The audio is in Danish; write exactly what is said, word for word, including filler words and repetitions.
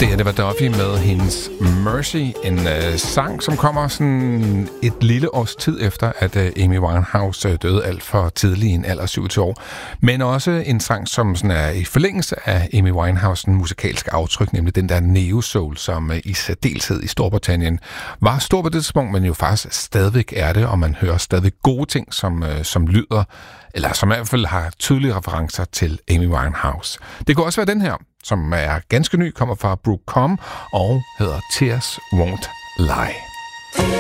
Det her, det var Duffy med hendes Mercy, en uh, sang, som kommer sådan et lille års tid efter, at uh, Amy Winehouse uh, døde alt for tidlig i en alder af syvogtyve år. Men også en sang, som sådan er i forlængelse af Amy Winehouse' musikalske aftryk, nemlig den der neo-soul, som uh, i særdeleshed i Storbritannien var stor på det tidspunkt, men jo faktisk stadigvæk er det, og man hører stadig gode ting, som, uh, som lyder, eller som i hvert fald har tydelige referencer til Amy Winehouse. Det kunne også være den her, som er ganske ny, kommer fra Brooke Com og hedder Tears Won't Lie.